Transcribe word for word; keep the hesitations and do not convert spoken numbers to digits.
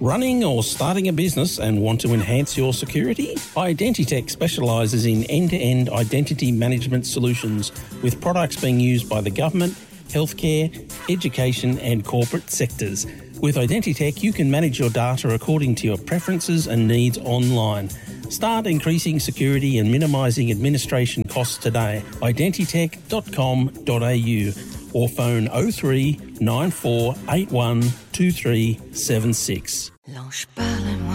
Running or starting a business and want to enhance your security? Identitech specialises in end-to-end identity management solutions with products being used by the government, healthcare, education and corporate sectors. With Identitech, you can manage your data according to your preferences and needs online. Start increasing security and minimising administration costs today. identitech dot com dot a u or phone oh three nine four eight one two three seven six. Lâche pas,